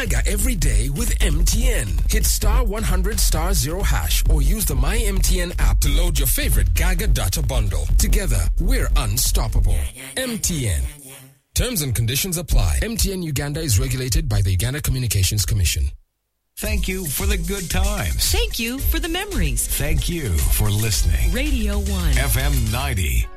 Gaga every day with MTN. Hit star 100 star 0 hash or use the My MTN app to load your favorite Gaga data bundle. Together, we're unstoppable. MTN. Terms and conditions apply. MTN Uganda is regulated by the Uganda Communications Commission. Thank you for the good times. Thank you for the memories. Thank you for listening. Radio 1. FM 90.